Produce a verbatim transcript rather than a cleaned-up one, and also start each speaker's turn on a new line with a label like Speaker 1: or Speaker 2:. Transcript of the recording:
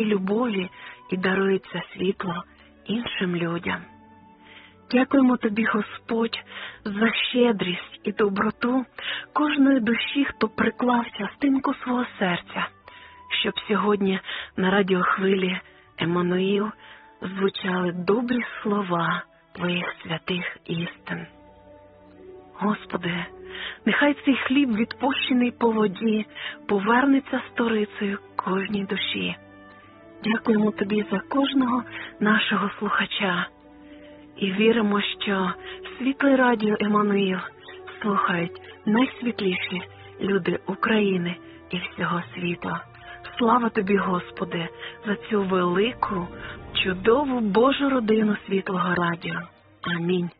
Speaker 1: любові і дарується світло іншим людям. Дякуємо Тобі, Господь, за щедрість і доброту кожної душі, хто приклався стінку свого серця, щоб сьогодні на радіохвилі Еммануїл звучали добрі слова Твоїх святих істин. Господи, нехай цей хліб, відпущений по воді, повернеться сторицею кожній душі. Дякуємо Тобі за кожного нашого слухача. І віримо, що світле радіо Еммануїл слухають найсвітліші люди України і всього світу. Слава Тобі, Господи, за цю велику, чудову Божу родину світлого радіо. Амінь.